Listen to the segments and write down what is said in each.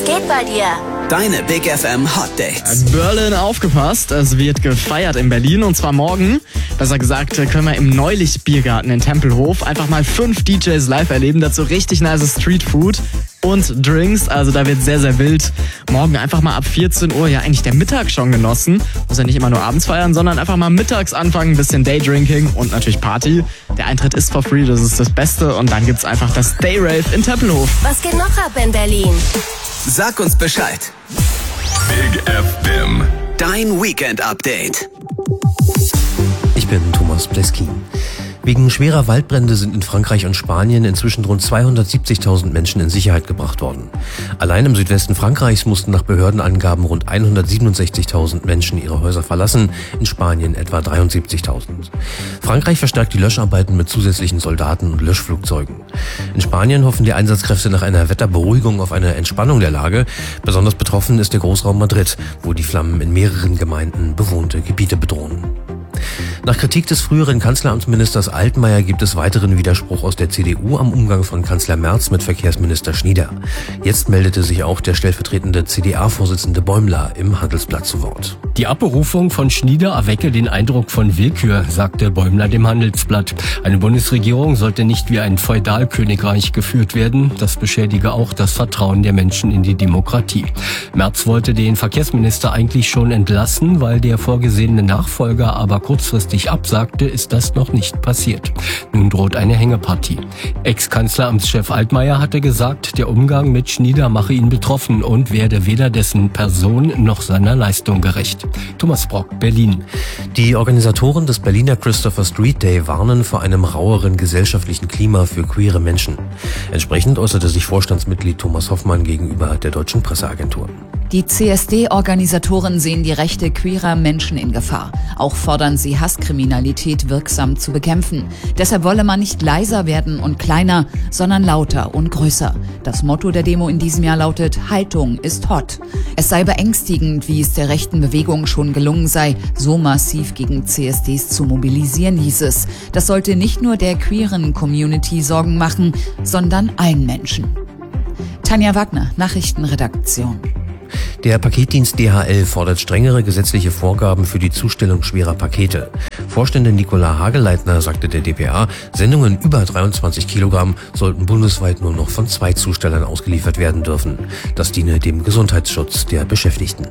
geht bei dir? Deine Big FM Hot Dates. Berlin, aufgepasst, es wird gefeiert in Berlin und zwar morgen. Besser gesagt, können wir im Neulicht-Biergarten in Tempelhof einfach mal 5 DJs live erleben. Dazu richtig nice Streetfood und Drinks, also da wird sehr, sehr wild. Morgen einfach mal ab 14 Uhr, ja eigentlich der Mittag schon genossen. Muss ja nicht immer nur abends feiern, sondern einfach mal mittags anfangen, ein bisschen Daydrinking und natürlich Party. Der Eintritt ist for free, das ist das Beste und dann gibt's einfach das Day Rave in Tempelhof. Was geht noch ab in Berlin? Sag uns Bescheid. Big FM. Dein Weekend Update. Ich bin Thomas Pleskin. Wegen schwerer Waldbrände sind in Frankreich und Spanien inzwischen rund 270.000 Menschen in Sicherheit gebracht worden. Allein im Südwesten Frankreichs mussten nach Behördenangaben rund 167.000 Menschen ihre Häuser verlassen, in Spanien etwa 73.000. Frankreich verstärkt die Löscharbeiten mit zusätzlichen Soldaten und Löschflugzeugen. In Spanien hoffen die Einsatzkräfte nach einer Wetterberuhigung auf eine Entspannung der Lage. Besonders betroffen ist der Großraum Madrid, wo die Flammen in mehreren Gemeinden bewohnte Gebiete bedrohen. Nach Kritik des früheren Kanzleramtsministers Altmaier gibt es weiteren Widerspruch aus der CDU am Umgang von Kanzler Merz mit Verkehrsminister Schnieder. Jetzt meldete sich auch der stellvertretende CDA-Vorsitzende Bäumler im Handelsblatt zu Wort. Die Abberufung von Schnieder erwecke den Eindruck von Willkür, sagte Bäumler dem Handelsblatt. Eine Bundesregierung sollte nicht wie ein Feudalkönigreich geführt werden. Das beschädige auch das Vertrauen der Menschen in die Demokratie. Merz wollte den Verkehrsminister eigentlich schon entlassen, weil der vorgesehene Nachfolger aber kurzfristig absagte, ist das noch nicht passiert. Nun droht eine Hängepartie. Ex-Kanzleramtschef Altmaier hatte gesagt, der Umgang mit Schnieder mache ihn betroffen und werde weder dessen Person noch seiner Leistung gerecht. Thomas Brock, Berlin. Die Organisatoren des Berliner Christopher Street Day warnen vor einem raueren gesellschaftlichen Klima für queere Menschen. Entsprechend äußerte sich Vorstandsmitglied Thomas Hoffmann gegenüber der Deutschen Presseagentur. Die CSD-Organisatoren sehen die Rechte queerer Menschen in Gefahr. Auch fordern sie, Hasskriminalität wirksam zu bekämpfen. Deshalb wolle man nicht leiser werden und kleiner, sondern lauter und größer. Das Motto der Demo in diesem Jahr lautet: Haltung ist hot. Es sei beängstigend, wie es der rechten Bewegung schon gelungen sei, so massiv gegen CSDs zu mobilisieren, hieß es. Das sollte nicht nur der queeren Community Sorgen machen, sondern allen Menschen. Tanja Wagner, Nachrichtenredaktion. Der Paketdienst DHL fordert strengere gesetzliche Vorgaben für die Zustellung schwerer Pakete. Vorständin Nicola Hageleitner sagte der dpa, Sendungen über 23 Kilogramm sollten bundesweit nur noch von 2 Zustellern ausgeliefert werden dürfen. Das diene dem Gesundheitsschutz der Beschäftigten.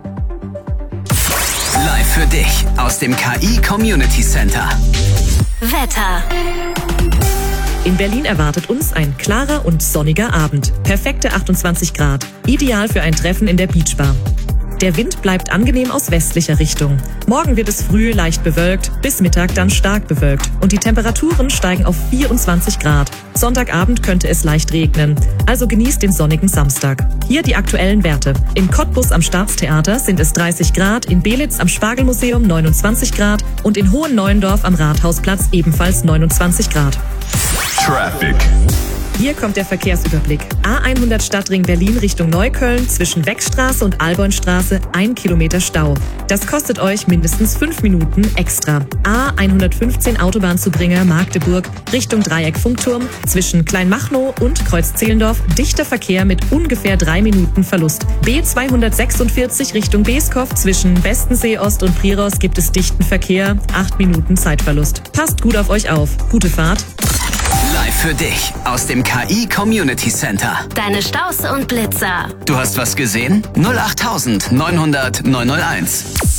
Live für dich aus dem KI Community Center. Wetter. In Berlin erwartet uns ein klarer und sonniger Abend. Perfekte 28 Grad. Ideal für ein Treffen in der Beachbar. Der Wind bleibt angenehm aus westlicher Richtung. Morgen wird es früh leicht bewölkt, bis Mittag dann stark bewölkt. Und die Temperaturen steigen auf 24 Grad. Sonntagabend könnte es leicht regnen. Also genießt den sonnigen Samstag. Hier die aktuellen Werte. In Cottbus am Staatstheater sind es 30 Grad, in Belitz am Spargelmuseum 29 Grad und in Hohenneuendorf am Rathausplatz ebenfalls 29 Grad. Traffic. Hier kommt der Verkehrsüberblick. A100 Stadtring Berlin Richtung Neukölln zwischen Weckstraße und Albornstraße 1 Kilometer Stau. Das kostet euch mindestens 5 Minuten extra. A115 Autobahnzubringer Magdeburg Richtung Dreieck Funkturm zwischen Kleinmachnow und Kreuz-Zehlendorf dichter Verkehr mit ungefähr 3 Minuten Verlust. B246 Richtung Beeskow zwischen Bestensee Ost und Priros gibt es dichten Verkehr, 8 Minuten Zeitverlust. Passt gut auf euch auf. Gute Fahrt. Live für dich aus dem KI Community Center. Deine Staus und Blitzer. Du hast was gesehen? 08900 901.